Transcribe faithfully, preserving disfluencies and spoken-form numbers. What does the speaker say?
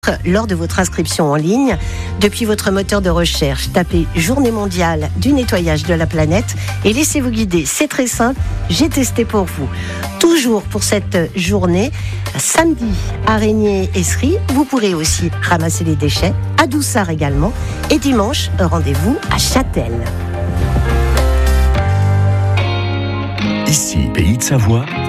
lors de votre inscription en ligne. Depuis votre moteur de recherche, tapez Journée mondiale du nettoyage de la planète et laissez-vous guider. C'est très simple, j'ai testé pour vous. Toujours pour cette journée, samedi, Araignée et Sri, vous pourrez aussi ramasser les déchets, à Doussard également. Et dimanche, rendez-vous à Châtel. Ici, Pays de Savoie,